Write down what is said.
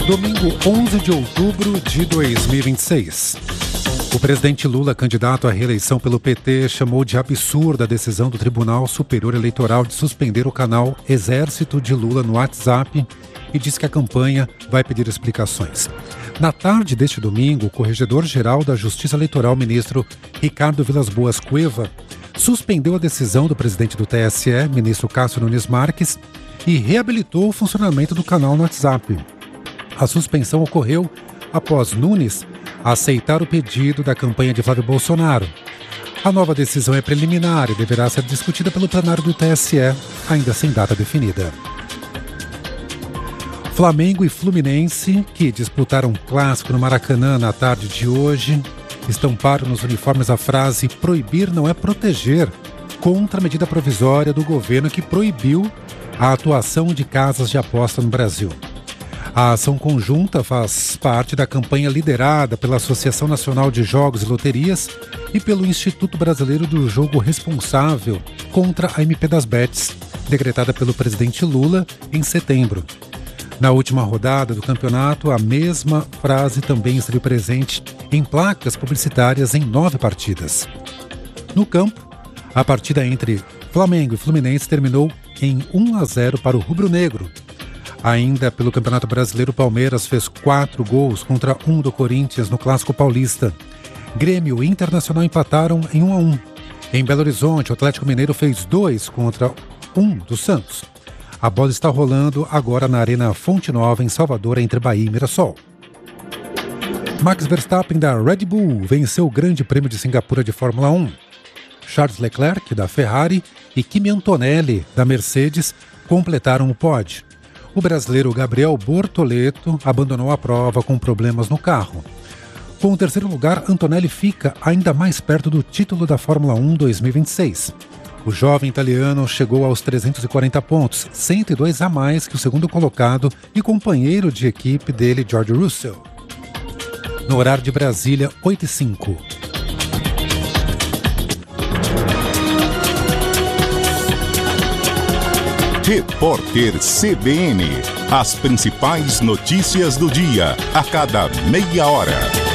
Domingo 11 de outubro de 2026. O presidente Lula, candidato à reeleição pelo PT, chamou de absurda a decisão do Tribunal Superior Eleitoral de suspender o canal Exército de Lula no WhatsApp e disse que a campanha vai pedir explicações. Na tarde deste domingo, o corregedor-geral da Justiça Eleitoral, ministro Ricardo Vilas Boas Cueva, suspendeu a decisão do presidente do TSE, ministro Cássio Nunes Marques, e reabilitou o funcionamento do canal no WhatsApp. A suspensão ocorreu após Nunes aceitar o pedido da campanha de Flávio Bolsonaro. A nova decisão é preliminar e deverá ser discutida pelo plenário do TSE, ainda sem data definida. Flamengo e Fluminense, que disputaram um clássico no Maracanã na tarde de hoje, estamparam nos uniformes a frase "proibir não é proteger", contra a medida provisória do governo que proibiu a atuação de casas de aposta no Brasil. A ação conjunta faz parte da campanha liderada pela Associação Nacional de Jogos e Loterias e pelo Instituto Brasileiro do Jogo Responsável contra a MP das Bets, decretada pelo presidente Lula em setembro. Na última rodada do campeonato, a mesma frase também esteve presente em placas publicitárias em 9 partidas. No campo, a partida entre Flamengo e Fluminense terminou em 1-0 para o rubro-negro. Ainda pelo Campeonato Brasileiro, o Palmeiras fez 4 gols contra 1 do Corinthians no Clássico Paulista. Grêmio e Internacional empataram em 1-1. Em Belo Horizonte, o Atlético Mineiro fez 2 contra 1 do Santos. A bola está rolando agora na Arena Fonte Nova, em Salvador, entre Bahia e Mirassol. Max Verstappen, da Red Bull, venceu o Grande Prêmio de Singapura de Fórmula 1. Charles Leclerc, da Ferrari, e Kimi Antonelli, da Mercedes, completaram o pódio. O brasileiro Gabriel Bortoleto abandonou a prova com problemas no carro. Com o terceiro lugar, Antonelli fica ainda mais perto do título da Fórmula 1 2026. O jovem italiano chegou aos 340 pontos, 102 a mais que o segundo colocado e companheiro de equipe dele, George Russell. No horário de Brasília, 8h05. Repórter CBN. As principais notícias do dia, a cada meia hora.